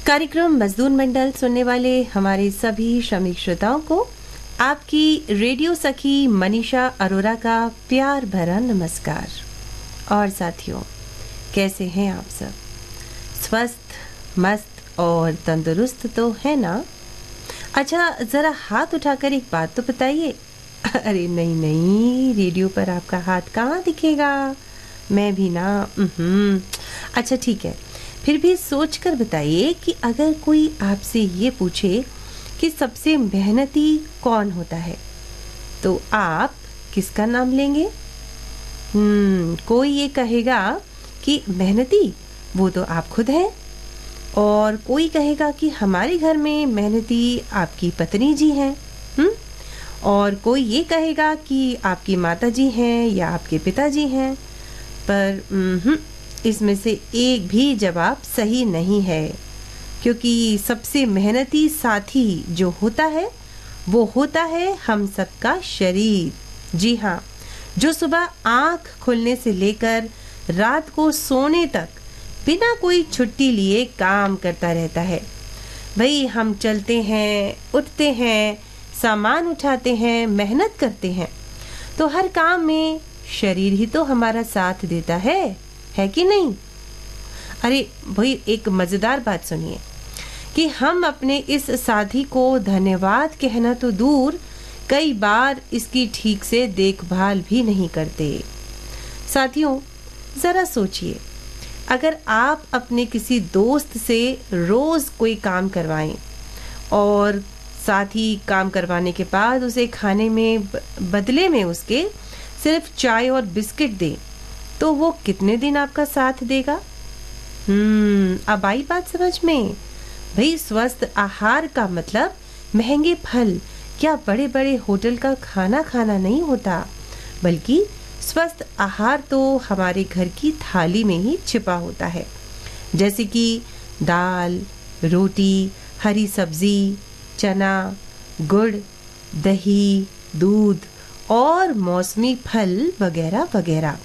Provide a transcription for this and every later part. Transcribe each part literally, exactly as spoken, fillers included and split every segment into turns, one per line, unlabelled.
कार्यक्रम मजदूर मंडल सुनने वाले हमारे सभी श्रमिक श्रोताओं को आपकी रेडियो सखी मनीषा अरोरा का प्यार भरा नमस्कार। और साथियों, कैसे हैं आप सब? स्वस्थ, मस्त और तंदुरुस्त तो है ना? अच्छा, ज़रा हाथ उठाकर एक बात तो बताइए। अरे नहीं नहीं, रेडियो पर आपका हाथ कहाँ दिखेगा? मैं भी ना। अच्छा ठीक है, फिर भी सोच कर बताइए कि अगर कोई आपसे ये पूछे कि सबसे मेहनती कौन होता है, तो आप किसका नाम लेंगे? हम्म कोई ये कहेगा कि मेहनती वो तो आप खुद हैं, और कोई कहेगा कि हमारे घर में मेहनती आपकी पत्नी जी हैं, हम्म और कोई ये कहेगा कि आपकी माता जी हैं या आपके पिताजी हैं। पर हम्म इसमें से एक भी जवाब सही नहीं है, क्योंकि सबसे मेहनती साथी जो होता है वो होता है हम सबका शरीर। जी हाँ, जो सुबह आँख खुलने से लेकर रात को सोने तक बिना कोई छुट्टी लिए काम करता रहता है। भाई, हम चलते हैं, उठते हैं, सामान उठाते हैं, मेहनत करते हैं, तो हर काम में शरीर ही तो हमारा साथ देता है है कि नहीं? अरे भाई, एक मज़ेदार बात सुनिए कि हम अपने इस साथी को धन्यवाद कहना तो दूर, कई बार इसकी ठीक से देखभाल भी नहीं करते। साथियों, ज़रा सोचिए, अगर आप अपने किसी दोस्त से रोज़ कोई काम करवाएं और साथ ही काम करवाने के बाद उसे खाने में बदले में उसके सिर्फ चाय और बिस्किट दें, तो वो कितने दिन आपका साथ देगा? हम्म अब आई बात समझ में? भाई, स्वस्थ आहार का मतलब महंगे फल या बड़े बड़े होटल का खाना खाना नहीं होता, बल्कि स्वस्थ आहार तो हमारे घर की थाली में ही छिपा होता है, जैसे कि दाल, रोटी, हरी सब्जी, चना, गुड़, दही, दूध और मौसमी फल वगैरह वगैरह।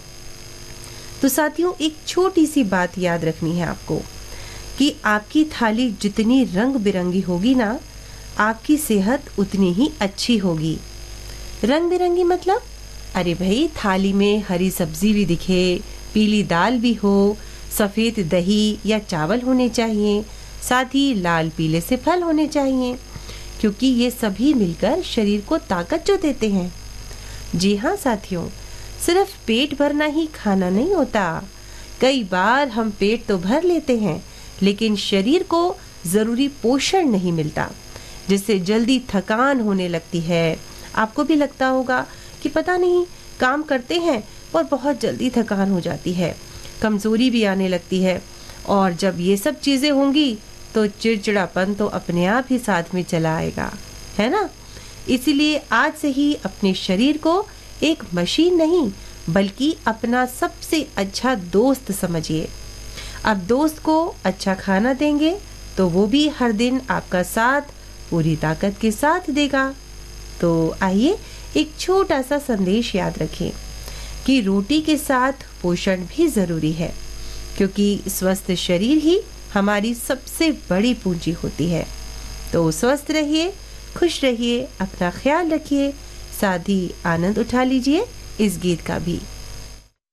तो साथियों, एक छोटी सी बात याद रखनी है आपको कि आपकी थाली जितनी रंग बिरंगी होगी ना, आपकी सेहत उतनी ही अच्छी होगी। रंग बिरंगी मतलब, अरे भाई, थाली में हरी सब्जी भी दिखे, पीली दाल भी हो, सफ़ेद दही या चावल होने चाहिए, साथ ही लाल पीले से फल होने चाहिए, क्योंकि ये सभी मिलकर शरीर को ताकत जो देते हैं। जी हाँ साथियों, सिर्फ पेट भरना ही खाना नहीं होता। कई बार हम पेट तो भर लेते हैं, लेकिन शरीर को ज़रूरी पोषण नहीं मिलता, जिससे जल्दी थकान होने लगती है। आपको भी लगता होगा कि पता नहीं, काम करते हैं और बहुत जल्दी थकान हो जाती है, कमज़ोरी भी आने लगती है, और जब ये सब चीज़ें होंगी तो चिड़चिड़ापन तो अपने आप ही साथ में चला आएगा, है ना? इसीलिए आज से ही अपने शरीर को एक मशीन नहीं, बल्कि अपना सबसे अच्छा दोस्त समझिए। अब दोस्त को अच्छा खाना देंगे तो वो भी हर दिन आपका साथ पूरी ताकत के साथ देगा। तो आइए एक छोटा सा संदेश याद रखें कि रोटी के साथ पोषण भी ज़रूरी है, क्योंकि स्वस्थ शरीर ही हमारी सबसे बड़ी पूंजी होती है। तो स्वस्थ रहिए, खुश रहिए, अपना ख्याल रखिए, साथ ही आनंद उठा लीजिए इस गीत का भी।